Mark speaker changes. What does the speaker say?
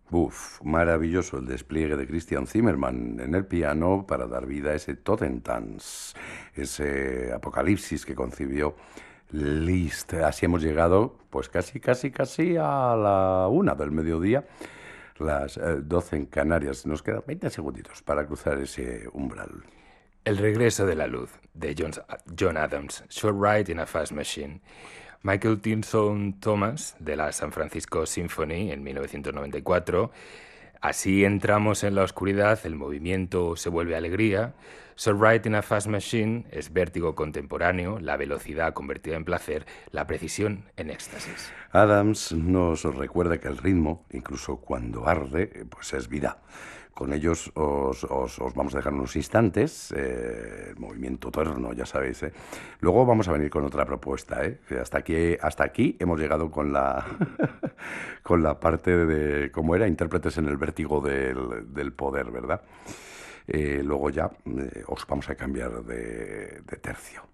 Speaker 1: Maravilloso el despliegue de Christian Zimmermann en el piano para dar vida a ese Totentanz, ese apocalipsis que concibió Liszt. Así hemos llegado, pues casi a la 1 del mediodía, las 12 en Canarias. Nos quedan 20 segunditos para cruzar ese umbral.
Speaker 2: El regreso de la luz, de John Adams, Short Ride in a Fast Machine. Michael Tilson Thomas, de la San Francisco Symphony, en 1994. Así entramos en la oscuridad, el movimiento se vuelve alegría. Short Ride in a Fast Machine es vértigo contemporáneo, la velocidad convertida en placer, la precisión en éxtasis.
Speaker 1: Adams nos recuerda que el ritmo, incluso cuando arde, pues es vida. Con ellos os vamos a dejar unos instantes, el movimiento eterno, ya sabéis. Luego vamos a venir con otra propuesta. Hasta aquí hemos llegado con la, con la parte de, ¿cómo era? Intérpretes en el vértigo del poder, ¿verdad? Luego ya os vamos a cambiar de tercio.